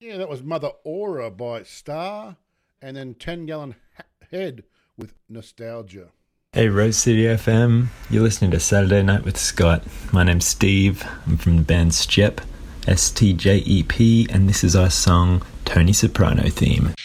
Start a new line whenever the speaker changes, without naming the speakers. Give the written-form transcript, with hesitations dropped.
Yeah, that was Mother Aura by Star, and then 10 Gallon Head with Nostalgia.
Hey Rose City FM, you're listening to Saturday Night with Scott. My name's Steve, I'm from the band Stjep, STJEP, and this is our song Tony Soprano theme.